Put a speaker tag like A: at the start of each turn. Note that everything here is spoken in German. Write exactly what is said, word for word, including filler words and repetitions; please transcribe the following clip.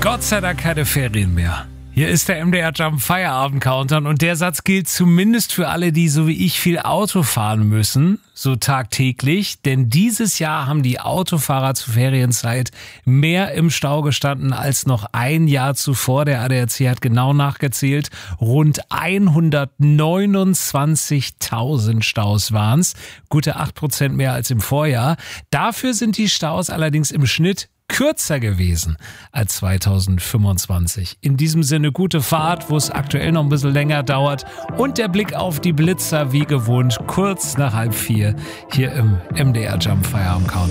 A: Gott sei Dank keine Ferien mehr. Hier ist der M D R Jump Feierabend Countdown und der Satz gilt zumindest für alle, die so wie ich viel Auto fahren müssen, so tagtäglich, denn dieses Jahr haben die Autofahrer zur Ferienzeit mehr im Stau gestanden als noch ein Jahr zuvor. Der A D A C hat genau nachgezählt, rund hundertneunundzwanzigtausend Staus waren's, gute acht Prozent mehr als im Vorjahr. Dafür sind die Staus allerdings im Schnitt kürzer gewesen als zweitausendfünfundzwanzig. In diesem Sinne gute Fahrt, wo es aktuell noch ein bisschen länger dauert und der Blick auf die Blitzer wie gewohnt kurz nach halb vier hier im M D R Jump Feierabend Countdown.